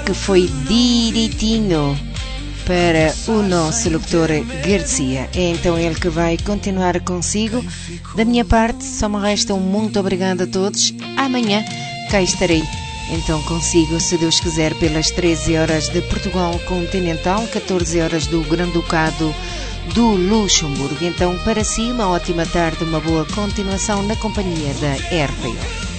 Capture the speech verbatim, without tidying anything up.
que foi direitinho para o nosso locutor Garcia. É então ele que vai continuar consigo. Da minha parte, só me resta um muito obrigado a todos. Amanhã cá estarei então consigo, se Deus quiser, pelas treze horas de Portugal Continental, catorze horas do Grande-Ducado do Luxemburgo. Então, para si, uma ótima tarde, uma boa continuação na companhia da R P O.